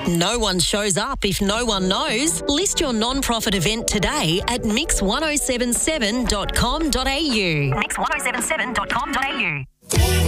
No one shows up if no one knows. List your non-profit event today at mix1077.com.au. Mix1077.com.au.